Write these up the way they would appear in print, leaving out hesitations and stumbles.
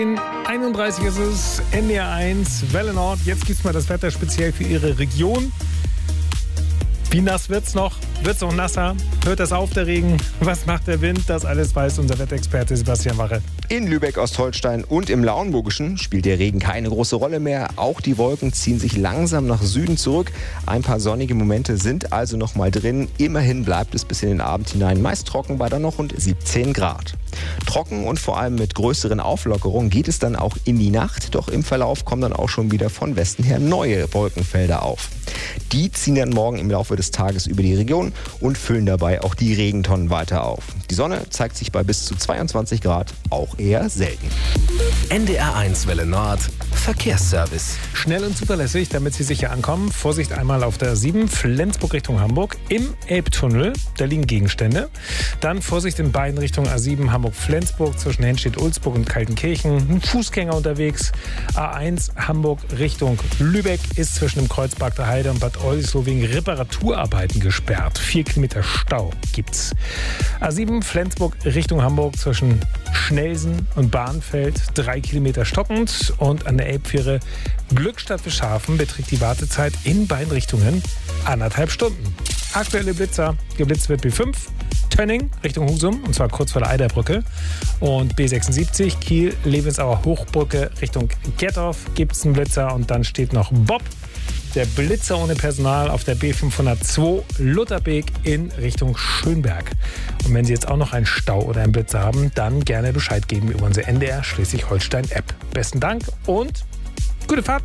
31 ist es, NDR1, Welle Nord. Jetzt gibt es mal das Wetter speziell für Ihre Region. Wie nass wird's noch? Wird's noch nasser? Hört das auf, der Regen? Was macht der Wind? Das alles weiß unser Wetterexperte Sebastian Wache. In Lübeck-Ostholstein und im Lauenburgischen spielt der Regen keine große Rolle mehr. Auch die Wolken ziehen sich langsam nach Süden zurück. Ein paar sonnige Momente sind also noch mal drin. Immerhin bleibt es bis in den Abend hinein meist trocken bei dann noch rund 17 Grad. Trocken und vor allem mit größeren Auflockerungen geht es dann auch in die Nacht. Doch im Verlauf kommen dann auch schon wieder von Westen her neue Wolkenfelder auf. Die ziehen dann morgen im Laufe des Tages über die Region und füllen dabei auch die Regentonnen weiter auf. Die Sonne zeigt sich bei bis zu 22 Grad auch eher selten. NDR1 Welle Nord Verkehrsservice. Schnell und zuverlässig, damit Sie sicher ankommen. Vorsicht einmal auf der 7, Flensburg Richtung Hamburg. Im Elbtunnel, da liegen Gegenstände. Dann Vorsicht in beiden Richtungen A7 Hamburg-Flensburg zwischen Henstedt-Ulzburg und Kaltenkirchen. Ein Fußgänger unterwegs. A1 Hamburg Richtung Lübeck ist zwischen dem Kreuz Bagder Heide und Bad Oldesloe wegen Reparaturarbeiten gesperrt. 4 Kilometer Stau gibt's. A7 Flensburg Richtung Hamburg zwischen Schnelsen und Bahnfeld 3 Kilometer stockend. Und an der Elbfähre Glückstadt Schafen beträgt die Wartezeit in beiden Richtungen 1,5 Stunden. Aktuelle Blitzer, geblitzt wird B5 Tönning Richtung Husum, und zwar kurz vor der Eiderbrücke. Und B76 Kiel-Levensauer Hochbrücke Richtung Gettorf gibt es einen Blitzer. Und dann steht noch Bob, der Blitzer ohne Personal, auf der B502 Lutherbeek in Richtung Schönberg. Und wenn Sie jetzt auch noch einen Stau oder einen Blitzer haben, dann gerne Bescheid geben über unsere NDR Schleswig-Holstein-App. Besten Dank und gute Fahrt!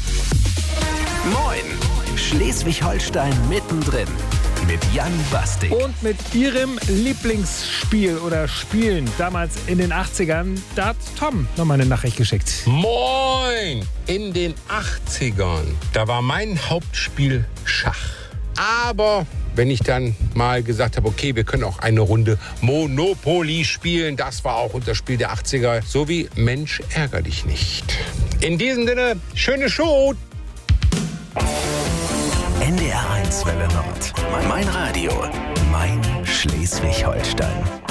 Moin! Schleswig-Holstein mittendrin. Mit Jan Bastik. Und mit Ihrem Lieblingsspiel oder Spielen damals in den 80ern, da hat Tom nochmal eine Nachricht geschickt. Moin! In den 80ern, da war mein Hauptspiel Schach. Aber wenn ich dann mal gesagt habe, okay, wir können auch eine Runde Monopoly spielen, das war auch unser Spiel der 80er, so wie Mensch, ärger dich nicht. In diesem Sinne, schöne Show! NDR1 Welle Nord. Mein Radio. Mein Schleswig-Holstein.